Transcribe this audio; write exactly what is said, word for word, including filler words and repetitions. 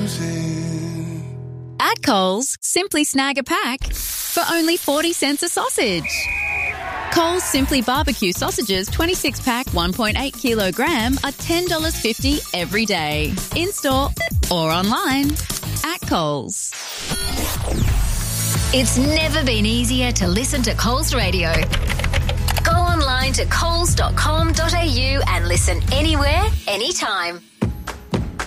losing. At Coles, simply snag a pack for only forty cents a sausage. Coles Simply Barbecue sausages twenty-six pack one point eight kilogram are ten dollars fifty every day. In-store or online. At Coles. It's never been easier to listen to Coles Radio. Go online to coles dot com dot a u and listen anywhere, anytime.